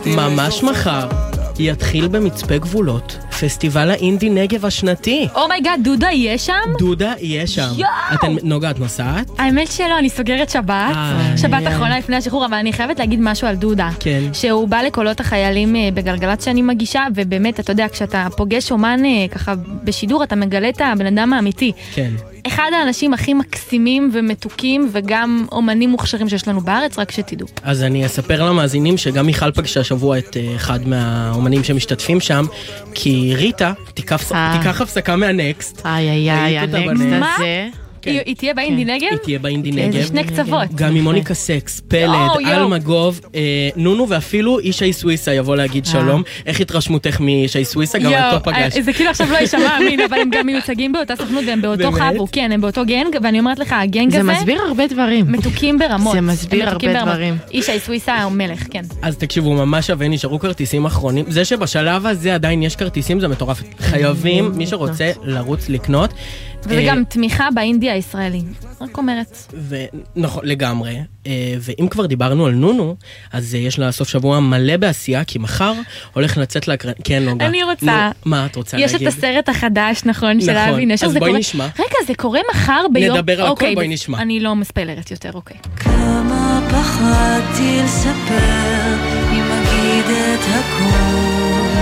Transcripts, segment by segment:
ממש מחר יתחיל במצפה גבולות פסטיבל האינדי נגב השנתי. אומייגאד, דודה יהיה שם? דודה יהיה שם. נוגה, את נוסעת? האמת שלא, אני סוגרת שבת. שבת האחרונה לפני השחרור, אבל אני חייבת להגיד משהו על דודה. כן. שהוא בא לקולות החיילים בגלגלת שאני מגישה, ובאמת, אתה יודע, כשאתה פוגש אומן ככה בשידור, אתה מגלה את הבן אדם האמיתי. כן. אחד האנשים הכי מקסימים ומתוקים, וגם אומנים מוכשרים שיש לנו בארץ, רק שתדעו. אז אני אספר למאזינים שגם מיכל פגשה השבוע את אחד מהאומנים שמשתתפים שם, כי ריטה תיקח הפסקה מהנקסט. הנקסט הזה. היא תהיה באינדי נגב? היא תהיה באינדי נגב. זה שני קצוות. גם עם מוניקה סקס, פלד, אלמגוב, נונו ואפילו אישי סוויסה יבוא להגיד שלום. איך התרשמותך מאישי סוויסה? גם אותו פגש. זה כאילו עכשיו לא ישמע אמין, אבל הם גם מיוצגים באותה סוכנות והם באותו חבו. כן, הם באותו גנג, ואני אומרת לך, הגנג הזה... זה מסביר הרבה דברים. מתוקים ברמות. זה מסביר הרבה דברים. אישי סוויסה הוא מלך, כן. אז תקשיבו, ממש שווה, נשארו כרטיסים אחרונים. זה שבשלב הזה עדיין יש כרטיסים, זה מטורף. חייבים, מי שרוצה לרוץ לקנות. וזה גם תמיכה באינדי הישראלי, רק אומרת. נכון, לגמרי. ואם כבר דיברנו על נונו, אז יש לה סוף שבוע מלא בעשייה, כי מחר הולך לצאת להקרן... כן, נוגה. אני רוצה... מה את רוצה להגיד? יש את הסרט החדש, נכון, של אבי נשר. אז בואי נשמע. רגע, זה קורה מחר ביום... נדבר על הכל, בואי נשמע. אני לא מספיילרת יותר, אוקיי. כמה פחדתי לספר, אם אגיד את הכל,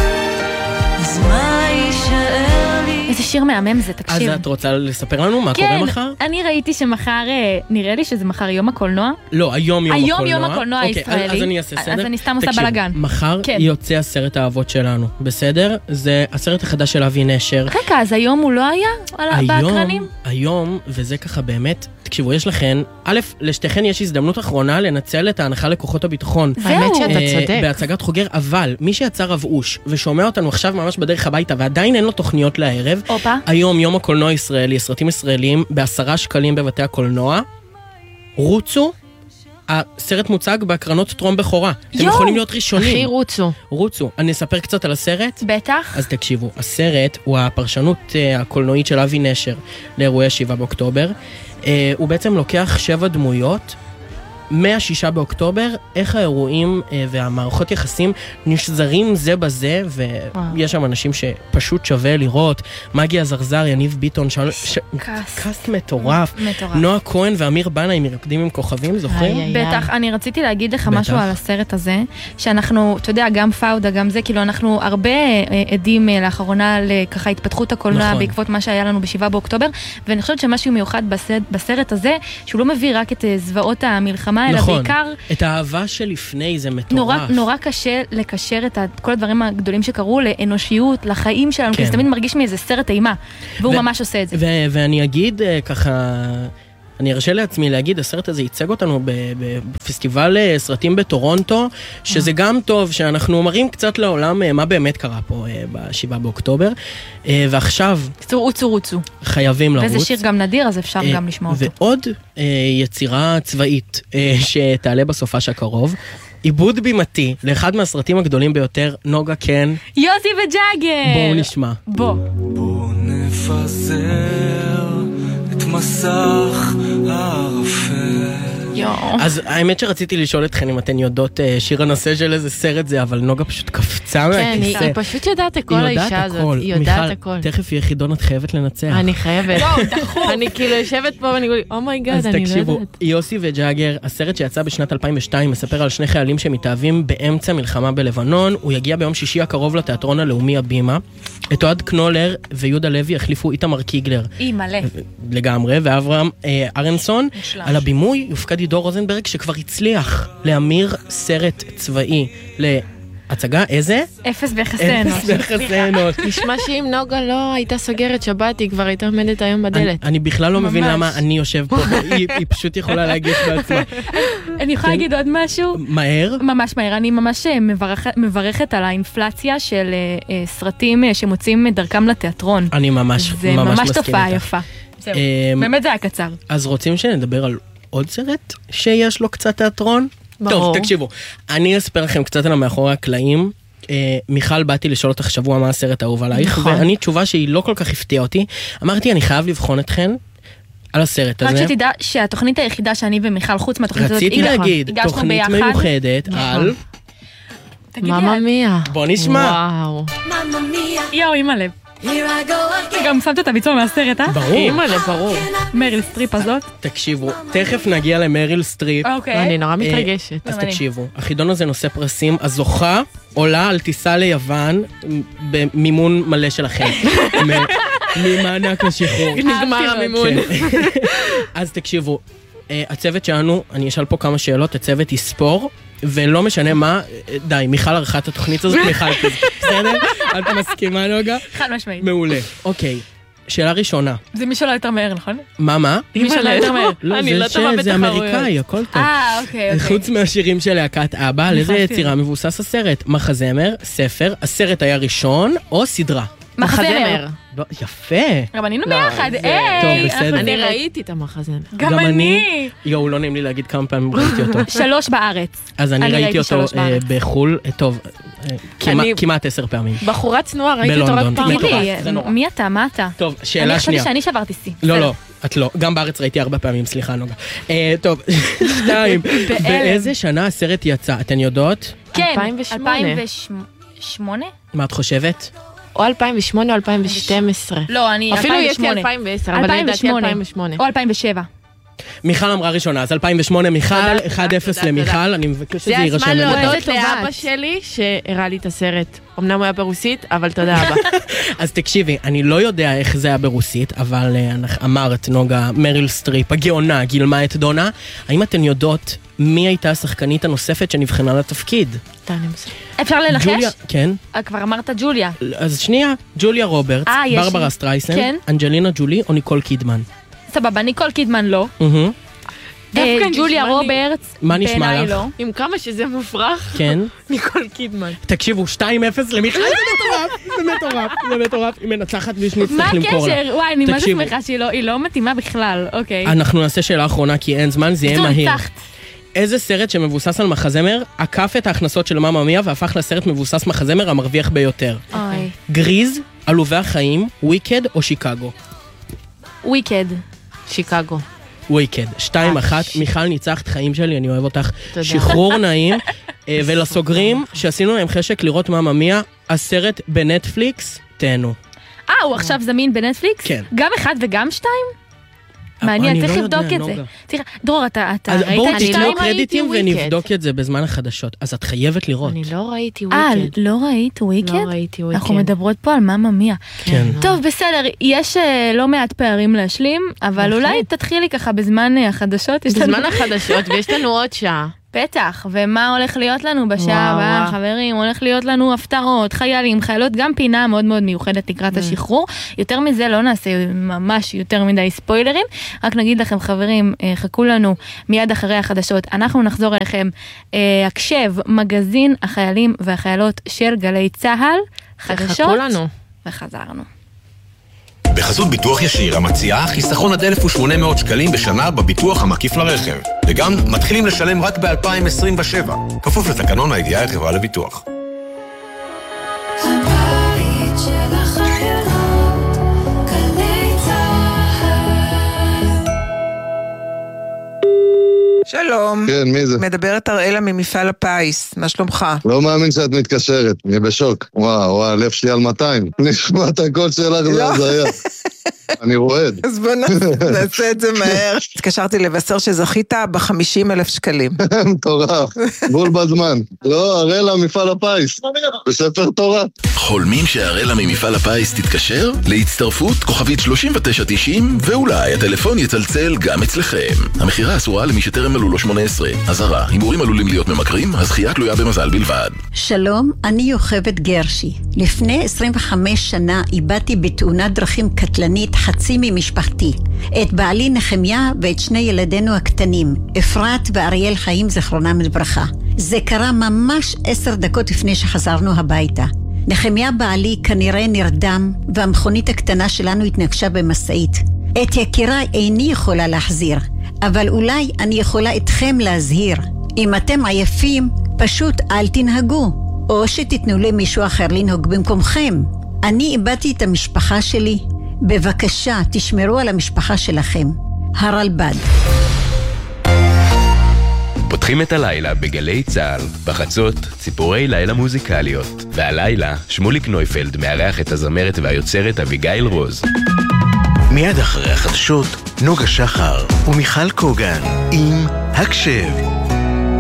אז מה יישאר לי? איזה שיר מהמם זה, תקשיב. אז את רוצה לספר לנו מה קורה מחר? כן, אני ראיתי שמחר, נראה לי שזה מחר יום הקולנוע. לא, היום יום הקולנוע. היום יום הקולנוע הישראלי. אז אני אעשה סדר. אז אני סתם עושה בלגן. מחר יוצא הסרט האהבות שלנו, בסדר? זה הסרט החדש של אבי נשר. רגע, אז היום הוא לא היה בהקרנים? היום, וזה ככה באמת, תקשיבו, יש לכן, א', לשתיכן יש הזדמנות אחרונה לנצל את ההנחה לכוחות הביטחון. האמת שאתה צודק. בהצגת חוגר, אבל מי שיצא רב אוש ושומע אותנו עכשיו ממש בדרך הביתה ועדיין אין לו תוכניות לערב, היום יום הקולנוע הישראלי, סרטים ישראלים ב10 שקלים בבתי הקולנוע. רוצו, הסרט מוצג בהקרנות טרום בכורה. אתם יכולים להיות ראשונים. הכי רוצו. אני אספר קצת על הסרט. בטח. אז תקשיבו, הסרט הוא הפרשנות הקולנועית של אבי נשר לאירועי 7 באוקטובר. הוא בעצם לוקח 7 דמויות מה-6 באוקטובר, איך האירועים והמערכות יחסים נשזרים זה בזה, ויש שם אנשים שפשוט שווה לראות. מגי הזרזר, יניב ביטון, קאסט מטורף. נועה כהן ואמיר בנה עם מרקדים עם כוכבים, זוכרים? בטח, אני רציתי להגיד לך משהו על הסרט הזה, שאנחנו, אתה יודע, גם פאודה, גם זה, כאילו אנחנו הרבה עדים לאחרונה לככה התפתחות הקולנוע בעקבות מה שהיה לנו ב7 באוקטובר, ואני חושבת שמשהו מיוחד בסרט הזה, שהוא לא מביא רק את זוועות המלחמה, אלא בעיקר... את האהבה שלפני זה מטורף. נורא קשה לקשר את כל הדברים הגדולים שקרו לאנושיות, לחיים שלנו, כי זה תמיד מרגיש מאיזה סרט אימה, והוא ממש עושה את זה. ואני אגיד ככה... אני ארשה לעצמי להגיד, הסרט הזה ייצג אותנו בפסטיבל סרטים בטורונטו, שזה גם טוב, שאנחנו מראים קצת לעולם מה באמת קרה פה ב7 באוקטובר, ועכשיו... רוצו. חייבים לרוץ. וזה שיר גם נדיר, אז אפשר גם לשמוע אותו. ועוד יצירה צבאית שתעלה בסופש הקרוב, עיבוד בימתי לאחד מהסרטים הגדולים ביותר, נוגה כן. יוסי וג'אגר! בואו נשמע. בואו נפזר את מסך הערפל. אז האמת שרציתי לשאול אתכן אם אתן יודעות שיר הנושא של איזה סרט זה, אבל נוגה פשוט קפצה מהכיסא. כן, היא פשוט יודעת הכל, האישה הזאת. היא יודעת הכל. מיכל, תכף יהיה חידון, את חייבת לנצח. אני חייבת. אני כאילו יושבת פה ואני אומרת, אומייגאד, אני לא יודעת. אז תקשיבו, יוסי וג'אגר, הסרט שיצא בשנת 2002, מספר על 2 חיילים שמתאהבים באמצע מלחמה בלבנון. הוא יגיע ביום שישי הקרוב לתיאטרון הלאומי הבימה. את אוהד קנולר ויהודה לוי החליפו איתמר קיגלר. מלא. לגמרי, ואברהם ארנסון. על הבימוי יופקד עידו רוזנברג, שכבר הצליח להמיר סרט צבאי להצגה, איזה? אפס ביחסי אנוש. נשמע שאם נוגה לא הייתה סוגרת שבת, היא כבר הייתה עומדת היום בדלת. אני בכלל לא מבין למה אני יושב פה, היא פשוט יכולה להגיד בעצמה. אני יכולה להגיד עוד משהו? מהר? ממש מהר, אני ממש מברכת על האינפלציה של סרטים שמוצאים דרכם לתיאטרון. אני ממש מסכים איתך. זה ממש איתך. תופעה יפה. זהו, באמת זה היה קצר. אז רוצים שנדבר על עוד סרט שיש לו קצת תיאטרון? טוב, תקשיבו, אני אספר לכם קצת על המאחורי הקלעים. מיכל, באתי לשאול אותך שבוע מה הסרט האהוב עלייך, ואני תשובה שהיא לא כל כך הפתיעה אותי. אמרתי, אני חייב לבחון אתכן על הסרט הזה. רק שתדע שהתוכנית היחידה שאני ומיכל חוץ מהתוכנית הזאת, רציתי להגיד, תוכנית מיוחדת על... מאמא מיה. בוא נשמע. וואו. יאו, אימא לב. גם שמת את הביצוע מהסרט, ברור. אימא לב, ברור. מריל סטריפ הזאת. תקשיבו, תכף נגיע למריל סטריפ. אוקיי. אני נורא מתרגשת. אז תקשיבו, החידון הזה נושא פרסים, הזוכה עולה על טיסה ליוון במימון מלא שלכם. ממענק השחרור. נגמר המימון. אז תקשיבו, הצוות שלנו, אני אשאל פה כמה שאלות, הצוות יספור, ולא משנה מה, די, מיכל ערכה את התוכנית הזאת, מיכל כזה, בסדר? אתה מסכימה, נוגה? חד משמעית. מעולה. אוקיי, שאלה ראשונה. זה מי שלא יותר מהר, נכון? מה? מי שלא יותר מהר. לא, זה אמריקאי, הכל טוב. אוקיי. חוץ מהשירים של להקת אבא, על איזה יצירה מבוסס הסרט? מחזמר, ספר, הסרט היה ראשון, או סדרה? מחזמר. לא, יפה. גם ענינו ביחד, טוב, בסדר. אני ראיתי את המחזמר. גם אני. יואו, לא נעים לי להגיד כמה פעמים ראיתי אותו. 3 בארץ. אז אני ראיתי אותו בחול, טוב, כמעט 10 פעמים. בחורה צנועה, ראיתי אותו רק פעם. תגידי, מי אתה? מה אתה? טוב, שאלה שנייה. אני חושבת שאני שברתי שיא. לא, את לא. גם בארץ ראיתי 4 פעמים, סליחה, נוגה. טוב, 2. באיזה שנה הסרט יצא? אתן יודעות? כן, 2008. מה את חושבת? או 2008 או 2012. לא, אני 2008. אפילו יש לי 2010, אבל לדעתי 2008. או 2007. מיכל אמרה ראשונה, אז 2008 מיכל, 1-0 למיכל, אני מבקש שזה יירשם. זה הזמן להודות לאבא שלי שהראה לי את הסרט. אמנם הוא היה ברוסית, אבל תודה אבא. אז תקשיבי, אני לא יודע איך זה היה ברוסית, אבל אמרת, נוגה, מריל סטריפ, הגאונה, גילמה את דונה. האם אתן יודעות מי הייתה השחקנית הנוספת שנבחנה לתפקיד? אפשר לנחש? כן. כבר אמרת ג'וליה. אז שנייה, ג'וליה רוברטס, ברברה סטרייסן, אנג'לינה ג'ולי או ניקול קידמן? סבבה, ניקול קידמן לא. ג'וליה רוברטס, מה נשמע לך? עם כמה שזה מופרך. כן. ניקול קידמן. תקשיבו, 2-0 למיכל, זה מטורף. היא מנצחת בלי שנצטרך למכור לה. מה הקשר? וואי, אני מה שמחה שהיא לא מתאימה בכלל, אוקיי. אנחנו נעשה שאלה אחרונה כי אין זמן, זה יהיה מהיר. איזה סרט שמבוסס על מחזמר עקף את ההכנסות של מאמא מיה והפך לסרט מבוסס מחזמר המרוויח ביותר? גריז, עלובי החיים, וויקד או שיקגו? וויקד. שיקגו. וויקד. 2-1, מיכל ניצחת חיים שלי, אני אוהב אותך. שחרור נעים. ולסוגרים שעשינו להם חשק לראות מאמא מיה, הסרט בנטפליקס, תהנו. הוא עכשיו זמין בנטפליקס? כן. גם 1 וגם 2? מעניין, צריך לבדוק את זה. דרור, אתה ראית את 2? בואו תתנו קרדיטים ונבדוק את זה בזמן החדשות. אז את חייבת לראות. אני לא ראיתי וויקד. לא ראית וויקד? לא ראיתי וויקד. אנחנו מדברות פה על מאמא מיה. כן. טוב, בסדר, יש לא מעט פערים להשלים, אבל אולי תתחילי ככה בזמן החדשות. בזמן החדשות, ויש לנו עוד שעה. בטח, ומה הולך להיות לנו בשעה הבאה, חברים? הולך להיות לנו הפתרות, חיילים, חיילות, גם פינה מאוד מאוד מיוחדת לקראת השחרור. יותר מזה לא נעשה ממש יותר מדי ספוילרים, רק נגיד לכם חברים, חכו לנו מיד אחרי החדשות, אנחנו נחזור אליכם, הקשב, מגזין החיילים והחיילות של גלי צהל, חדשות, חכו לנו. וחזרנו. בחסות ביטוח ישיר המציעה חיסכון עד 1,800 שקלים בשנה בביטוח המקיף לרכב. וגם מתחילים לשלם רק ב-2027, כפוף לתקנון הידיעה החברה לביטוח. הבית של החיילות, גלי צהל. שלום. כן, מי זה? מדברת אראלה ממפעל הפיס, מה שלומך? לא מאמין שאת מתקשרת, אני בשוק. וואו, הלב שלי על 200. נשמע את הקול שלך, זה הזיה. אני רועד. אז בוא נעשה את זה מהר. התקשרתי לבשר שזכית ב-50,000 שקלים. מטורף, בול בזמן. לא, אראלה מפעל הפיס, בספר תורה. חולמים שאראלה ממפעל הפיס תתקשר? להצטרפות כוכבית 3990 ואולי הטלפון יצלצל גם אצלכם. המחירה אסורה למי שטרם מלאו לו 18. אזהרה, הימורים עלולים להיות ממכרים, הזכייה תלויה במזל בלבד. שלום, אני יוכבד גרשי. לפני 25 שנה איבדתי בתאונת דרכים קטלנית חצי ממשפחתי. את בעלי נחמיה ואת 2 ילדינו הקטנים, אפרת ואריאל חיים זכרונם לברכה. זה קרה ממש 10 דקות לפני שחזרנו הביתה. נחמיה בעלי כנראה נרדם, והמכונית הקטנה שלנו התנגשה במשאית. את יקירה איני יכולה להחזיר, אבל אולי אני יכולה אתכם להזהיר. אם אתם עייפים, פשוט אל תנהגו, או שתתנו למישהו אחר לנהוג במקומכם. אני איבדתי את המשפחה שלי. בבקשה, תשמרו על המשפחה שלכם. הרלב"ד. פותחים את הלילה בגלי צהל, בחצות ציפורי לילה מוזיקליות, והלילה שמוליק נויפלד מארח את הזמרת והיוצרת אביגיל רוז. מיד אחרי החדשות, נוגה שחר ומיכל קוגן עם הקשב.